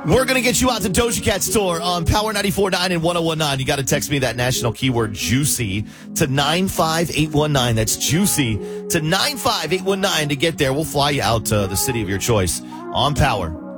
We're going to get you out to Doja Cat store on Power 94.9 and 101.9. You got to text me that national keyword juicy to 95819. That's juicy to 95819 to get there. We'll fly you out to the city of your choice on Power